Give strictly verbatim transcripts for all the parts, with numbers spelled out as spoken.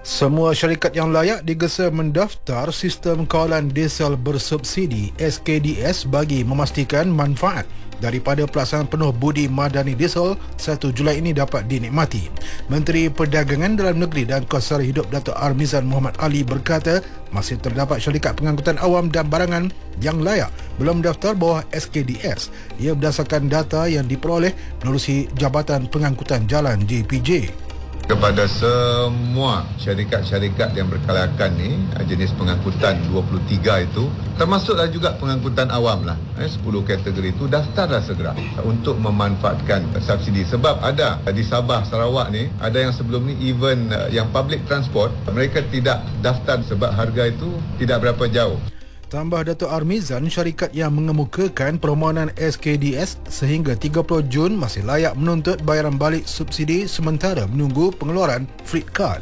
Semua syarikat yang layak digesa mendaftar sistem kawalan diesel bersubsidi S K D S bagi memastikan manfaat daripada pelaksanaan penuh budi madani diesel satu Julai ini dapat dinikmati. Menteri Perdagangan Dalam Negeri dan Kos Sara Hidup Dato' Armizan Muhammad Ali berkata masih terdapat syarikat pengangkutan awam dan barangan yang layak belum mendaftar bawah S K D S. Ia berdasarkan data yang diperoleh menerusi Jabatan Pengangkutan Jalan J P J. Kepada semua syarikat-syarikat yang berkelayakan ni, jenis pengangkutan dua puluh tiga itu, termasuklah juga pengangkutan awam lah, eh, sepuluh kategori itu, daftarlah segera untuk memanfaatkan subsidi. Sebab ada di Sabah, Sarawak ni, ada yang sebelum ni even uh, yang public transport, mereka tidak daftar sebab harga itu tidak berapa jauh. Tambah Dato' Armizan, syarikat yang mengemukakan permohonan S K D S sehingga tiga puluh Jun masih layak menuntut bayaran balik subsidi sementara menunggu pengeluaran fleet card.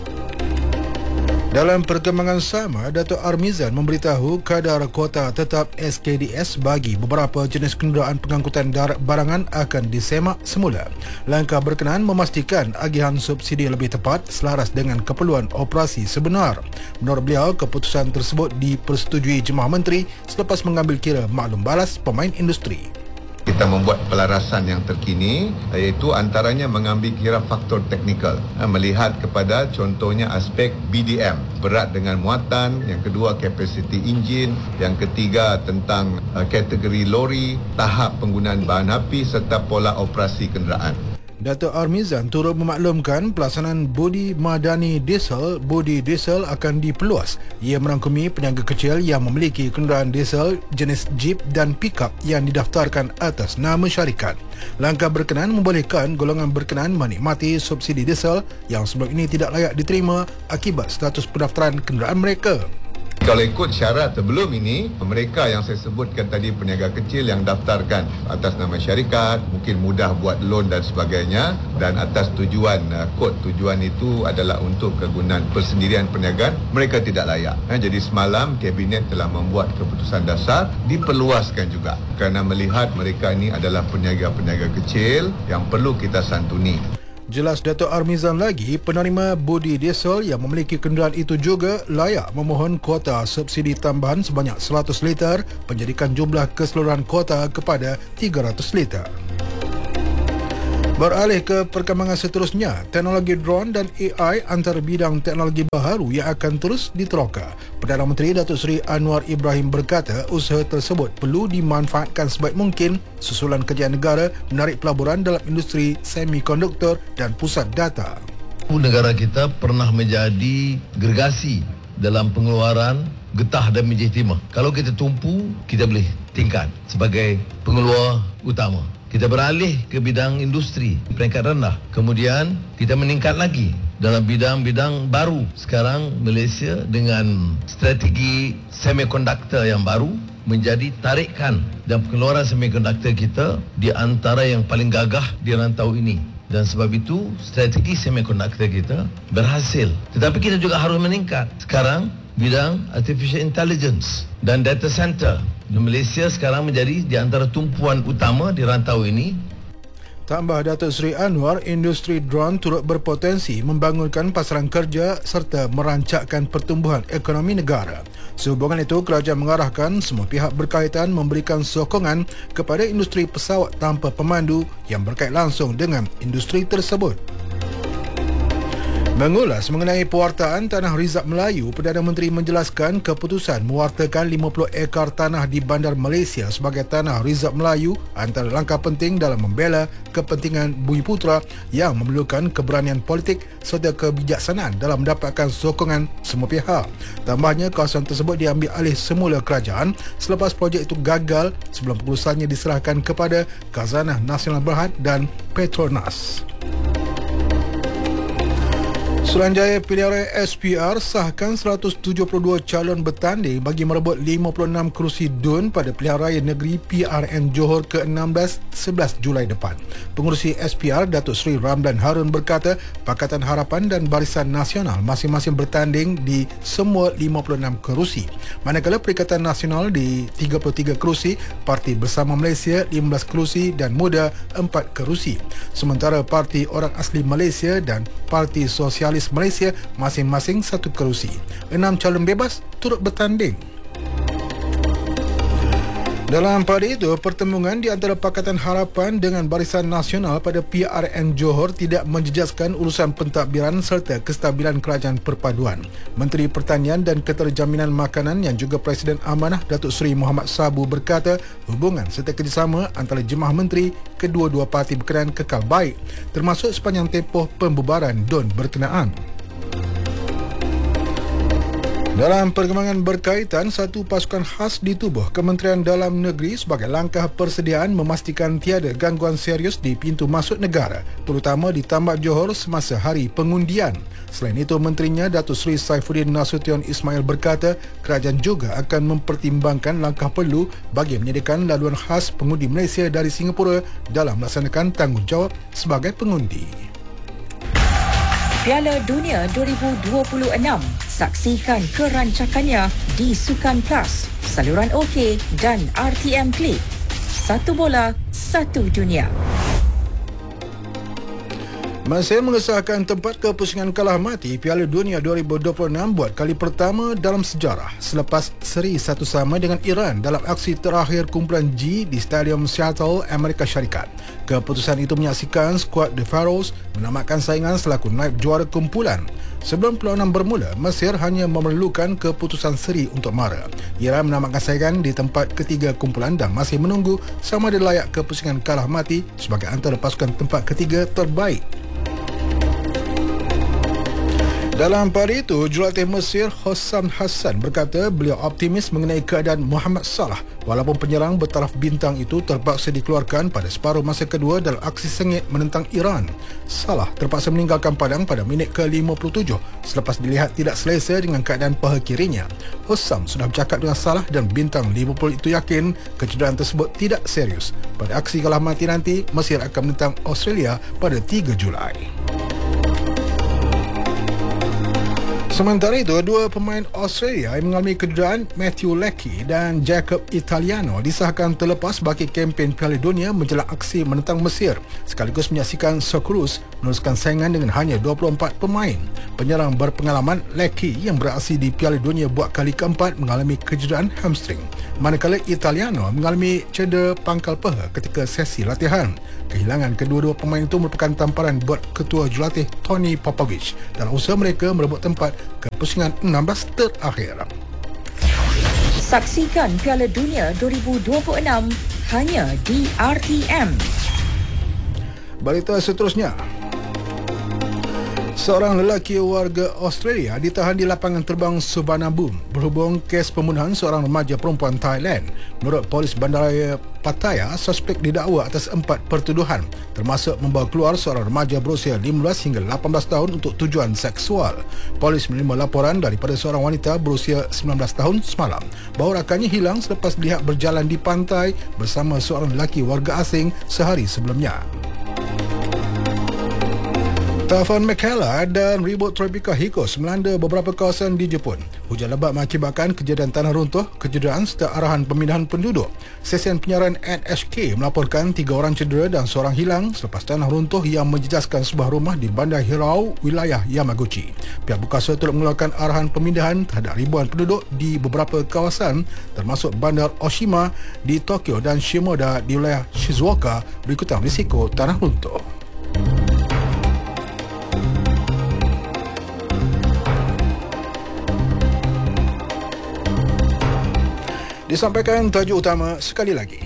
Dalam perkembangan sama, Dato' Armizan memberitahu kadar kuota tetap S K D S bagi beberapa jenis kenderaan pengangkutan darat barangan akan disemak semula. Langkah berkenaan memastikan agihan subsidi lebih tepat selaras dengan keperluan operasi sebenar. Menurut beliau, keputusan tersebut dipersetujui Jemaah Menteri selepas mengambil kira maklum balas pemain industri. Kita membuat pelarasan yang terkini, iaitu antaranya mengambil kira faktor teknikal, melihat kepada contohnya aspek B D M, berat dengan muatan, yang kedua kapasiti enjin, yang ketiga tentang kategori lori, tahap penggunaan bahan api serta pola operasi kenderaan. Dato' Armizan turut memaklumkan pelaksanaan budi madani diesel budi diesel akan diperluas. Ia merangkumi peniaga kecil yang memiliki kenderaan diesel jenis Jeep dan pickup yang didaftarkan atas nama syarikat. Langkah berkenaan membolehkan golongan berkenaan menikmati subsidi diesel yang sebelum ini tidak layak diterima akibat status pendaftaran kenderaan mereka. Kalau ikut syarat sebelum ini, mereka yang saya sebutkan tadi, peniaga kecil yang daftarkan atas nama syarikat, mungkin mudah buat loan dan sebagainya, dan atas tujuan, kod tujuan itu adalah untuk kegunaan persendirian perniagaan, mereka tidak layak. Jadi semalam Kabinet telah membuat keputusan dasar, diperluaskan juga kerana melihat mereka ini adalah peniaga-peniaga kecil yang perlu kita santuni. Jelas Dato' Armizan lagi, penerima budi diesel yang memiliki kenderaan itu juga layak memohon kuota subsidi tambahan sebanyak seratus liter, menjadikan jumlah keseluruhan kuota kepada tiga ratus liter. Beralih ke perkembangan seterusnya, teknologi drone dan A I antara bidang teknologi baharu yang akan terus diteroka. Perdana Menteri Datuk Seri Anwar Ibrahim berkata usaha tersebut perlu dimanfaatkan sebaik mungkin susulan kerjaan negara menarik pelaburan dalam industri semikonduktor dan pusat data. Negara kita pernah menjadi gergasi dalam pengeluaran getah dan mijih-timah. Kalau kita tumpu, kita boleh tingkat sebagai pengeluar utama. Kita beralih ke bidang industri peringkat rendah. Kemudian kita meningkat lagi dalam bidang-bidang baru. Sekarang Malaysia dengan strategi semikonduktor yang baru menjadi tarikan dan pengeluaran semikonduktor kita di antara yang paling gagah di rantau ini. Dan sebab itu strategi semikonduktor kita berhasil. Tetapi kita juga harus meningkat. Sekarang bidang artificial intelligence dan data center di Malaysia sekarang menjadi di antara tumpuan utama di rantau ini. Tambah Datuk Seri Anwar, industri drone turut berpotensi membangunkan pasaran kerja serta merancakkan pertumbuhan ekonomi negara. Sehubungan itu, kerajaan mengarahkan semua pihak berkaitan memberikan sokongan kepada industri pesawat tanpa pemandu yang berkait langsung dengan industri tersebut. Mengulas mengenai pewartaan Tanah Rizab Melayu, Perdana Menteri menjelaskan keputusan mewartakan lima puluh ekar tanah di Bandar Malaysia sebagai Tanah Rizab Melayu antara langkah penting dalam membela kepentingan Bumiputera yang memerlukan keberanian politik serta kebijaksanaan dalam mendapatkan sokongan semua pihak. Tambahnya, kawasan tersebut diambil alih semula kerajaan selepas projek itu gagal sebelum pengurusannya diserahkan kepada Khazanah Nasional Berhad dan Petronas. Suruhanjaya Pilihan Raya S P R sahkan seratus tujuh puluh dua calon bertanding bagi merebut lima puluh enam kerusi D U N pada Pilihan Raya Negeri P R N Johor ke enam belas sebelas Julai depan. Pengurusi S P R Datuk Seri Ramdan Harun berkata Pakatan Harapan dan Barisan Nasional masing-masing bertanding di semua lima puluh enam kerusi. Manakala Perikatan Nasional di tiga puluh tiga kerusi, Parti Bersama Malaysia lima belas kerusi dan Muda empat kerusi. Sementara Parti Orang Asli Malaysia dan Parti Sosialis finalis Malaysia masing-masing satu kerusi. Enam calon bebas turut bertanding. Dalam pada itu, pertembungan di antara Pakatan Harapan dengan Barisan Nasional pada P R N Johor tidak menjejaskan urusan pentadbiran serta kestabilan kerajaan perpaduan. Menteri Pertanian dan Keterjaminan Makanan yang juga Presiden Amanah Datuk Seri Muhammad Sabu berkata hubungan serta kerjasama antara jemaah menteri kedua-dua parti berkenaan kekal baik, termasuk sepanjang tempoh pembubaran D U N berkenaan. Dalam perkembangan berkaitan, satu pasukan khas di tubuh Kementerian Dalam Negeri sebagai langkah persediaan memastikan tiada gangguan serius di pintu masuk negara, terutama di Tambak Johor semasa hari pengundian. Selain itu, menterinya Datuk Seri Saifuddin Nasution Ismail berkata kerajaan juga akan mempertimbangkan langkah perlu bagi menyediakan laluan khas pengundi Malaysia dari Singapura dalam melaksanakan tanggungjawab sebagai pengundi. Piala Dunia dua ribu dua puluh enam. Saksikan kerancakannya di Sukan Plus, saluran O K dan R T M Klik. Satu bola, satu dunia. Mesir mengesahkan tempat kepusingan kalah mati Piala Dunia dua ribu dua puluh enam buat kali pertama dalam sejarah selepas seri satu sama dengan Iran dalam aksi terakhir kumpulan G di Stadium Seattle, Amerika Syarikat. Keputusan itu menyaksikan skuad The Pharaohs menamatkan saingan selaku naib juara kumpulan. Sebelum perlawanan bermula, Mesir hanya memerlukan keputusan seri untuk mara. Iran menamatkan saingan di tempat ketiga kumpulan dan masih menunggu sama ada layak kepusingan kalah mati sebagai antara pasukan tempat ketiga terbaik. Dalam pada itu, jurulatih Mesir Hossam Hassan berkata beliau optimis mengenai keadaan Muhammad Salah walaupun penyerang bertaraf bintang itu terpaksa dikeluarkan pada separuh masa kedua dalam aksi sengit menentang Iran. Salah terpaksa meninggalkan padang pada minit ke lima puluh tujuh selepas dilihat tidak selesa dengan keadaan paha kirinya. Hossam sudah bercakap dengan Salah dan bintang Liverpool itu yakin kecederaan tersebut tidak serius. Pada aksi kalah mati nanti, Mesir akan menentang Australia pada tiga Julai. Sementara itu, dua pemain Australia yang mengalami kecederaan, Matthew Leckie dan Jacob Italiano, disahkan terlepas bagi kempen Piala Dunia menjelang aksi menentang Mesir, sekaligus menyaksikan Socceroos meneruskan saingan dengan hanya dua puluh empat pemain. Penyerang berpengalaman Leckie yang beraksi di Piala Dunia buat kali keempat mengalami kecederaan hamstring, manakala Italiano mengalami cedera pangkal paha ketika sesi latihan. Kehilangan kedua-dua pemain itu merupakan tamparan buat ketua jurulatih Tony Popovich dalam usaha mereka merebut tempat kepusingan enam belas terakhir. Saksikan Piala Dunia dua ribu dua puluh enam hanya di R T M. Berita seterusnya. Seorang lelaki warga Australia ditahan di lapangan terbang Suvarnabhumi berhubung kes pembunuhan seorang remaja perempuan Thailand. Menurut polis bandaraya Pattaya, suspek didakwa atas empat pertuduhan, termasuk membawa keluar seorang remaja berusia lima belas hingga lapan belas tahun untuk tujuan seksual. Polis menerima laporan daripada seorang wanita berusia sembilan belas tahun semalam bahawa rakannya hilang selepas dilihat berjalan di pantai bersama seorang lelaki warga asing sehari sebelumnya. Taufan Mekala dan ribut tropika Hikos melanda beberapa kawasan di Jepun. Hujan lebat mengakibatkan kejadian tanah runtuh, kecederaan serta arahan pemindahan penduduk. Stesen penyiaran N H K melaporkan tiga orang cedera dan seorang hilang selepas tanah runtuh yang menjejaskan sebuah rumah di Bandar Hirao, wilayah Yamaguchi. Pihak berkuasa turut mengeluarkan arahan pemindahan terhadap ribuan penduduk di beberapa kawasan termasuk Bandar Oshima di Tokyo dan Shimoda di wilayah Shizuoka berikutan risiko tanah runtuh. Disampaikan tajuk utama sekali lagi.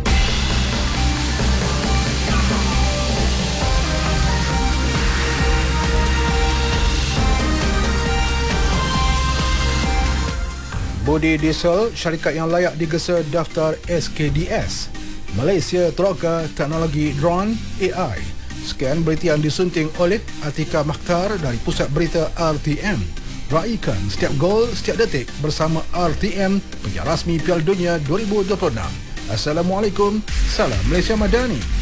Budi Diesel, syarikat yang layak digesa daftar S K D S. Malaysia teroka teknologi drone A I. Sekian berita yang disunting oleh Atika Makhtar dari Pusat Berita R T M. Raikan setiap gol, setiap detik bersama R T M, penyiar rasmi Piala Dunia dua ribu dua puluh enam. Assalamualaikum, salam Malaysia Madani.